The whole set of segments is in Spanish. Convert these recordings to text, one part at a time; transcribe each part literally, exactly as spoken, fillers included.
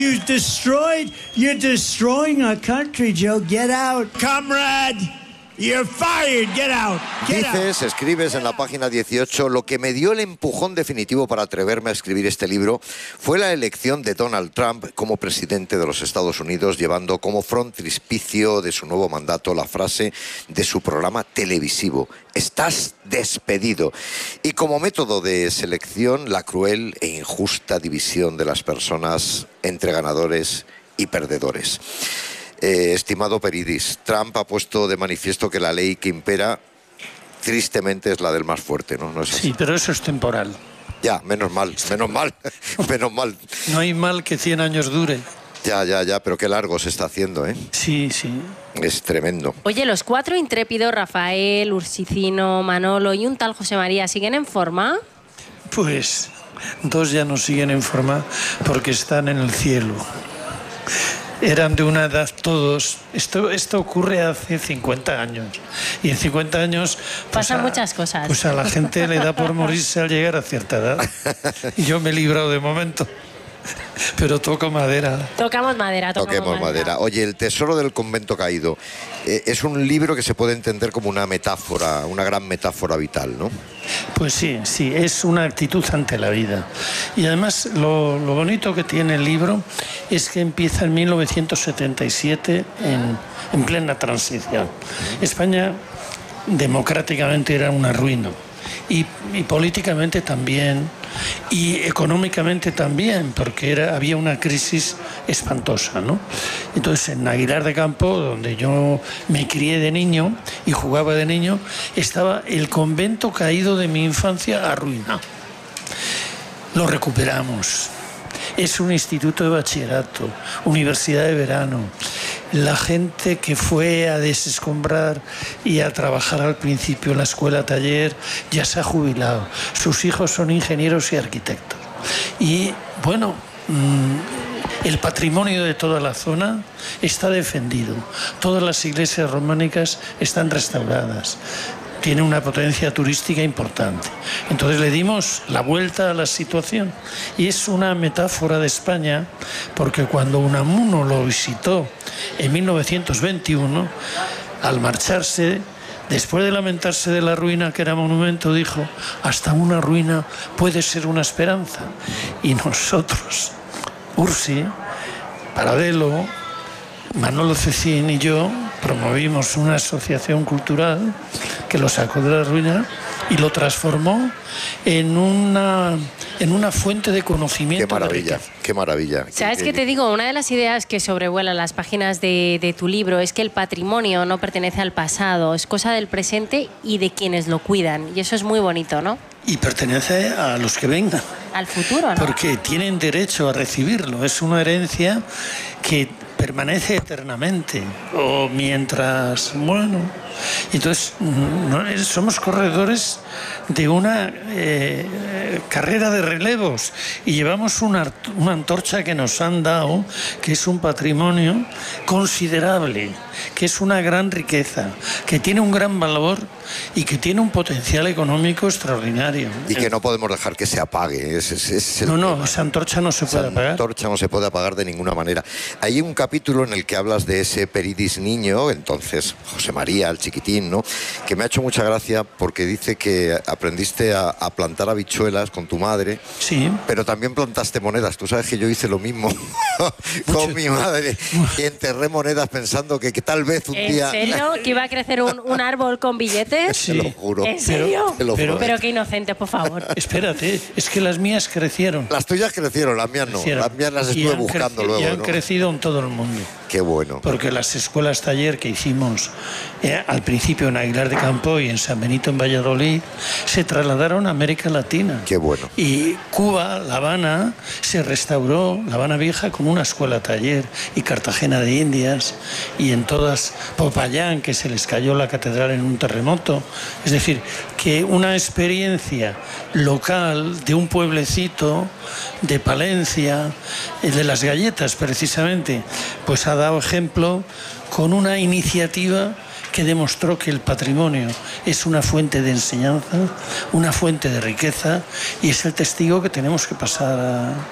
You destroyed, you're destroying our country, Joe. Get out. Comrade, you're fired. Get out. Get Dices, out. escribes en la página dieciocho, lo que me dio el empujón definitivo para atreverme a escribir este libro fue la elección de Donald Trump como presidente de los Estados Unidos, llevando como frontispicio de su nuevo mandato la frase de su programa televisivo: estás despedido. Y como método de selección, la cruel e injusta división de las personas entre ganadores y perdedores. Eh, estimado Peridis, Trump ha puesto de manifiesto que la ley que impera, tristemente, es la del más fuerte, ¿no? ¿No es así? Sí, pero eso es temporal. Ya, menos mal, menos mal, menos mal. No hay mal que cien años dure. Ya, ya, ya, pero qué largo se está haciendo, ¿eh? Sí, sí. Es tremendo. Oye, los cuatro intrépidos, Rafael, Ursicino, Manolo y un tal José María, ¿siguen en forma? Pues dos ya no siguen en forma porque están en el cielo. Eran de una edad todos. Esto, esto ocurre hace cincuenta años. Y en cincuenta años... Pues Pasan a, muchas cosas. Pues a la gente le da por morirse al llegar a cierta edad. Y yo me he librado de momento. Pero toco madera. Tocamos madera, tocamos Toquemos madera. madera. Oye, El tesoro del convento caído eh, es un libro que se puede entender como una metáfora, una gran metáfora vital, ¿no? Pues sí, sí, es una actitud ante la vida. Y además lo, lo bonito que tiene el libro es que empieza en mil novecientos setenta y siete en, en plena transición. España democráticamente era una ruina. Y, y políticamente también, y económicamente también, porque era, había una crisis espantosa, ¿no? Entonces, en Aguilar de Campo, donde yo me crié de niño y jugaba de niño, estaba el convento caído de mi infancia arruinado. Lo recuperamos. Es un instituto de bachillerato, universidad de verano. La gente que fue a desescombrar y a trabajar al principio en la escuela taller ya se ha jubilado. Sus hijos son ingenieros y arquitectos. Y bueno, el patrimonio de toda la zona está defendido. Todas las iglesias románicas están restauradas. Tiene una potencia turística importante. Entonces le dimos la vuelta a la situación. Y es una metáfora de España, porque cuando Unamuno lo visitó en mil novecientos veintiuno, al marcharse, después de lamentarse de la ruina que era monumento, dijo: hasta una ruina puede ser una esperanza. Y nosotros, Ursi, Paradelo, Manolo Cecín y yo promovimos una asociación cultural que lo sacó de la ruina y lo transformó en una, en una fuente de conocimiento. Qué maravilla, qué maravilla. ¿Sabes qué, qué te digo? Una de las ideas que sobrevuelan las páginas de, de tu libro es que el patrimonio no pertenece al pasado, es cosa del presente y de quienes lo cuidan. Y eso es muy bonito, ¿no? Y pertenece a los que vengan. Al futuro, ¿no? Porque tienen derecho a recibirlo. Es una herencia que permanece eternamente, o mientras, bueno, entonces no, somos corredores de una eh, carrera de relevos y llevamos una, una antorcha que nos han dado, que es un patrimonio considerable, que es una gran riqueza, que tiene un gran valor y que tiene un potencial económico extraordinario. Y que no podemos dejar que se apague. Es, es, es el no, no, tema. esa antorcha no se puede esa apagar. antorcha no se puede apagar de ninguna manera. Hay un capítulo en el que hablas de ese Peridis niño, entonces José María, el chiquitín, ¿no? Que me ha hecho mucha gracia porque dice que aprendiste a, a plantar habichuelas con tu madre. Sí. Pero también plantaste monedas. Tú sabes que yo hice lo mismo con mi madre y enterré monedas pensando que, que tal vez un ¿En día... serio? ¿Que iba a crecer un, un árbol con billetes? Sí. Te lo juro. ¿En serio? Te lo Pero- juro. Pero qué inocente, por favor. Espérate, es que las mías crecieron. Las tuyas crecieron, las mías no. Crecieron. Las mías las Y estuve han buscando creci- luego, Y han ¿no? crecido en todo el mundo. Qué bueno. Porque las escuelas taller que hicimos eh, al principio en Aguilar de Campo y en San Benito en Valladolid se trasladaron a América Latina. Qué bueno. Y Cuba, La Habana, se restauró, La Habana Vieja, como una escuela taller, y Cartagena de Indias, y en todas, Popayán, que se les cayó la catedral en un terremoto. Es decir, que una experiencia local de un pueblecito, de Palencia, eh, de las galletas precisamente, pues ha dado ejemplo con una iniciativa que demostró que el patrimonio es una fuente de enseñanza, una fuente de riqueza, y es el testigo que tenemos que pasar a,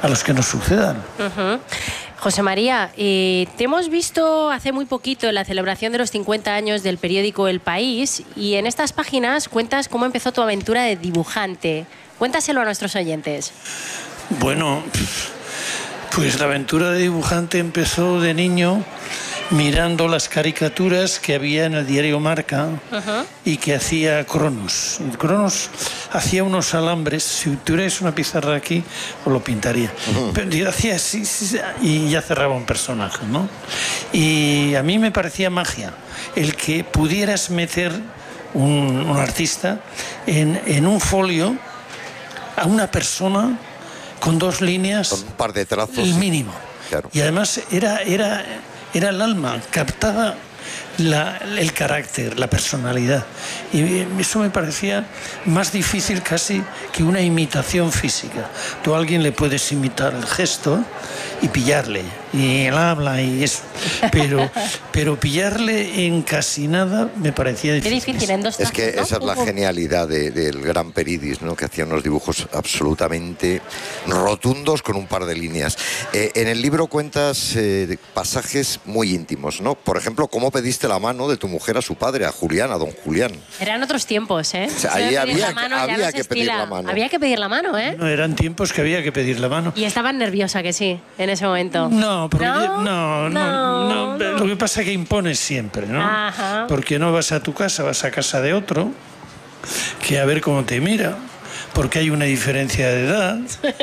a los que nos sucedan. Uh-huh. José María, eh, te hemos visto hace muy poquito en la celebración de los cincuenta años del periódico El País y en estas páginas cuentas cómo empezó tu aventura de dibujante. Cuéntaselo a nuestros oyentes. Bueno, pues la aventura de dibujante empezó de niño mirando las caricaturas que había en el diario Marca uh-huh. y que hacía Cronos. Cronos hacía unos alambres, si tuvierais una pizarra aquí, os lo pintaría. Uh-huh. Pero hacía así, sí, y ya cerraba un personaje, ¿no? Y a mí me parecía magia el que pudieras meter un, un artista en, en un folio a una persona con dos líneas, con un par de trazos, el mínimo. Claro. Y además era... era Era el alma, captaba la, el carácter, la personalidad. Y eso me parecía más difícil casi que una imitación física. Tú a alguien le puedes imitar el gesto y pillarle, y él habla y eso. Pero, pero pillarle en casi nada me parecía difícil. Qué difícil en dos Es que ¿no? esa es la genialidad de, del gran Peridis, ¿no? Que hacía unos dibujos absolutamente rotundos con un par de líneas. Eh, en el libro cuentas eh, pasajes muy íntimos, ¿no? Por ejemplo, cómo pediste la mano de tu mujer a su padre, a Julián, a don Julián. Eran otros tiempos, ¿eh? O sea, ahí había, mano, había no que pedir la mano. Había que pedir la mano, ¿eh? No, eran tiempos que había que pedir la mano. Y estabas nerviosa, que sí, en ese momento. No, porque ¿No? No, no, no, no, no. Lo que pasa es que impones siempre, ¿no? Ajá. Porque no vas a tu casa, vas a casa de otro, que a ver cómo te mira, porque hay una diferencia de edad.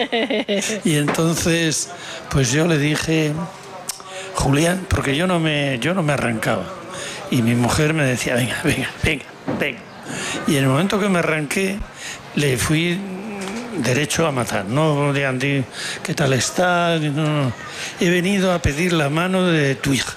Y entonces, pues yo le dije, Julián, porque yo no me, yo no me arrancaba. Y mi mujer me decía, venga, venga, venga, venga. Y en el momento que me arranqué, le fui derecho a matar. No le andé, ¿qué tal estás? No, no. He venido a pedir la mano de tu hija.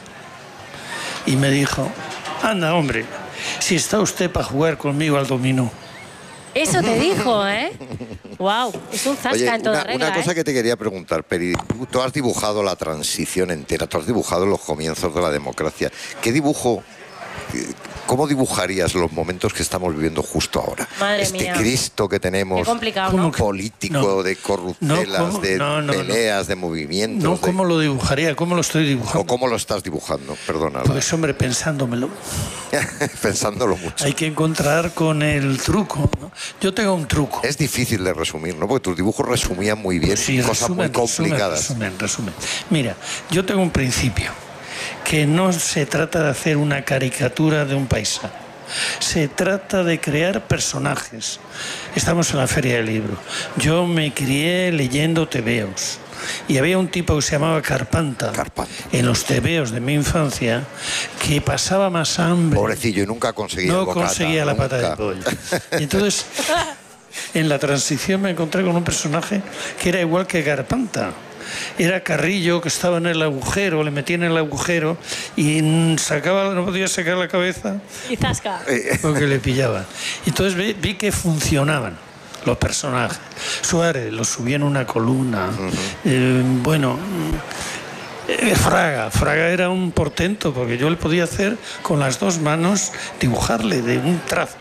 Y me dijo, anda, hombre, si está usted para jugar conmigo al dominó. Eso te dijo, ¿eh? Wow, es un zasca. Oye, en toda una, regla, una cosa ¿eh? que te quería preguntar, Peri, tú, tú has dibujado la transición entera, tú has dibujado los comienzos de la democracia. ¿Qué dibujo, cómo dibujarías los momentos que estamos viviendo justo ahora? Madre este mía. Cristo que tenemos, qué complicado, ¿no? político, no, de corruptelas, no, de no, no, peleas, no. de movimientos. No, de... ¿cómo lo dibujaría? ¿Cómo lo estoy dibujando? ¿O cómo lo estás dibujando? Perdona. Pues hombre, pensándomelo. Pensándolo mucho. Hay que encontrar con el truco, ¿no? Yo tengo un truco. Es difícil de resumir, ¿no? Porque tus dibujos resumían muy bien, Pues sí, cosas resumen, muy complicadas. Resumen, resumen, resumen. Mira, yo tengo un principio, que no se trata de hacer una caricatura de un paisano. Se trata de crear personajes. Estamos en la Feria del Libro. Yo me crié leyendo tebeos. Y había un tipo que se llamaba Carpanta, Carpanta. en los tebeos de mi infancia, que pasaba más hambre. Pobrecillo, y nunca conseguía No el bocata, conseguía la nunca. pata de pollo. Y entonces, en la transición me encontré con un personaje que era igual que Carpanta. Era Carrillo, que estaba en el agujero, le metían en el agujero y sacaba, no podía sacar la cabeza. Y zasca. Porque le pillaban. Entonces vi, vi que funcionaban los personajes. Suárez lo subía en una columna. Uh-huh. eh, bueno, eh, Fraga. Fraga era un portento porque yo le podía hacer con las dos manos, dibujarle de un trazo.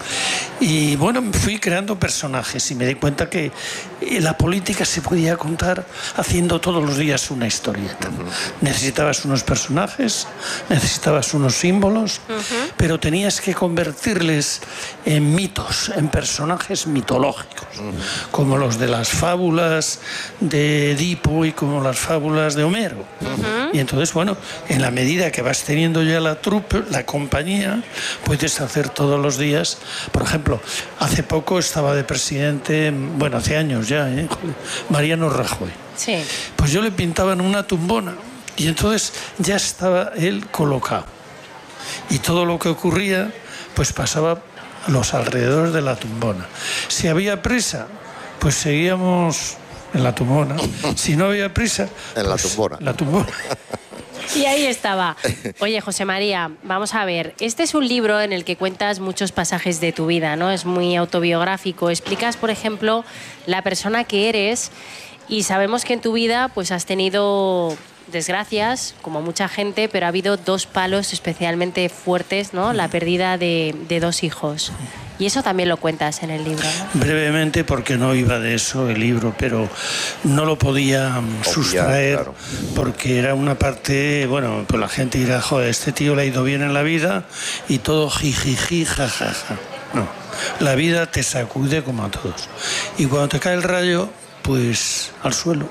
Y bueno, fui creando personajes y me di cuenta que la política se podía contar haciendo todos los días una historieta. Uh-huh. Necesitabas unos personajes, necesitabas unos símbolos, uh-huh. pero tenías que convertirles en mitos, en personajes mitológicos, uh-huh. como los de las fábulas de Edipo y como las fábulas de Homero. Uh-huh. Y entonces, bueno, en la medida que vas teniendo ya la trupe, la compañía, puedes hacer todos los días. Por ejemplo, hace poco estaba de presidente, bueno, hace años ya, ¿eh? Mariano Rajoy. Sí. Pues yo le pintaba en una tumbona y entonces ya estaba él colocado. Y todo lo que ocurría, pues pasaba a los alrededores de la tumbona. Si había prisa, pues seguíamos en la tumbona. Si no había prisa, en la pues, tumbona. La tumbona. Y ahí estaba. Oye, José María, vamos a ver. Este es un libro en el que cuentas muchos pasajes de tu vida, ¿no? Es muy autobiográfico. Explicas, por ejemplo, la persona que eres y sabemos que en tu vida pues has tenido desgracias, como mucha gente, pero ha habido dos palos especialmente fuertes, ¿no? La pérdida de, de dos hijos. Y eso también lo cuentas en el libro, ¿no? Brevemente, porque no iba de eso el libro, pero no lo podía um, sustraer, claro, porque era una parte, bueno, pues la gente dirá, joder, este tío le ha ido bien en la vida y todo jijiji, jajaja. No, la vida te sacude como a todos. Y cuando te cae el rayo, pues al suelo.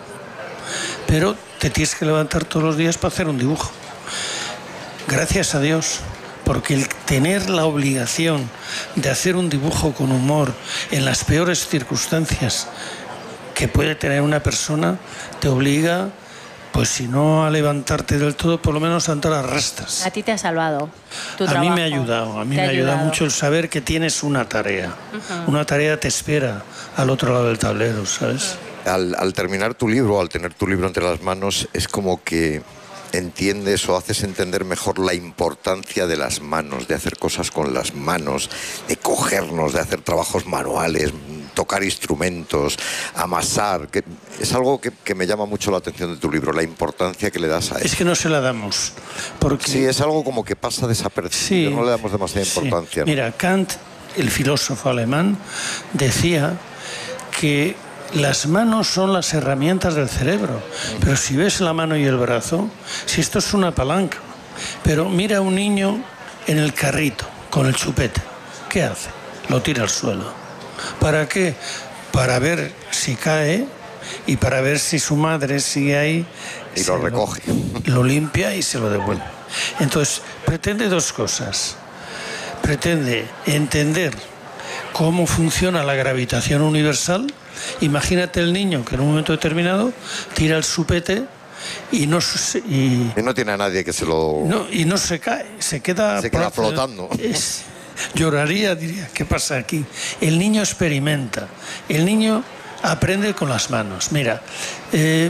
Pero te tienes que levantar todos los días para hacer un dibujo. Gracias a Dios, porque el tener la obligación de hacer un dibujo con humor en las peores circunstancias que puede tener una persona, te obliga, pues si no a levantarte del todo, por lo menos a andar a rastras. A ti te ha salvado tu a trabajo. mí me ha ayudado, a mí me ha ayudado mucho el saber que tienes una tarea. Uh-huh. Una tarea te espera al otro lado del tablero, ¿sabes? Al, al terminar tu libro, al tener tu libro entre las manos, es como que entiendes o haces entender mejor la importancia de las manos, de hacer cosas con las manos, de cogernos, de hacer trabajos manuales, tocar instrumentos, amasar, que es algo que, que me llama mucho la atención de tu libro, la importancia que le das a eso. Es que no se la damos. Porque... Sí, es algo como que pasa desapercibido, sí, no le damos demasiada importancia. Sí. ¿No? Mira, Kant, el filósofo alemán, decía que las manos son las herramientas del cerebro, pero si ves la mano y el brazo, si esto es una palanca, pero mira a un niño en el carrito con el chupete, ¿qué hace? Lo tira al suelo. ¿Para qué? Para ver si cae y para ver si su madre sigue ahí y lo recoge, lo, lo limpia y se lo devuelve. Entonces, pretende dos cosas. Pretende entender cómo funciona la gravitación universal. Imagínate el niño que en un momento determinado tira el chupete y no, y, y no tiene a nadie que se lo... No, y no se cae, se queda... Se queda flotando. Es, lloraría, diría, ¿qué pasa aquí? El niño experimenta, el niño aprende con las manos. Mira, eh,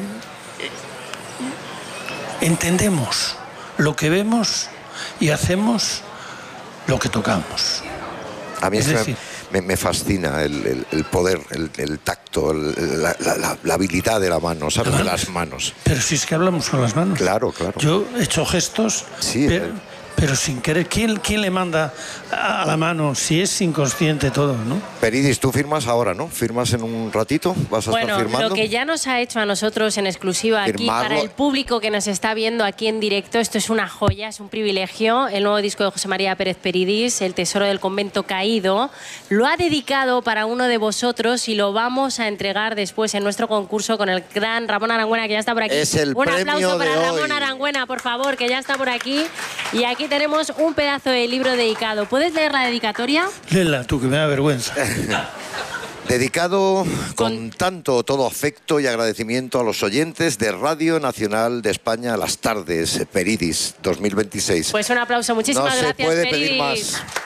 entendemos lo que vemos y hacemos lo que tocamos. A mí es es decir, me, me fascina el, el, el poder, el, el tacto, el, la, la, la habilidad de la mano, ¿sabes? De las manos. Pero si es que hablamos con las manos. Claro, claro. Yo he hecho gestos, sí, pero, eh. pero sin querer. ¿Quién, ¿Quién le manda a la mano si es inconsciente todo, no? Peridis, tú firmas ahora, ¿no? ¿Firmas en un ratito? ¿Vas a bueno, estar firmando? Lo que ya nos ha hecho a nosotros en exclusiva aquí, Firmarlo. Para el público que nos está viendo aquí en directo, esto es una joya, es un privilegio. El nuevo disco de José María Pérez Peridis, El tesoro del convento caído, lo ha dedicado para uno de vosotros y lo vamos a entregar después en nuestro concurso con el gran Ramón Arangüena, que ya está por aquí. Es el un premio aplauso para de Ramón hoy. Arangüena, por favor, que ya está por aquí. Y aquí tenemos un pedazo de libro dedicado. ¿Puedes leer la dedicatoria? Léela tú, que me da vergüenza. Dedicado con tanto todo afecto y agradecimiento a los oyentes de Radio Nacional de España, Las Tardes, Peridis dos mil veintiséis. Pues un aplauso, muchísimas no gracias, se puede Peridis. pedir más.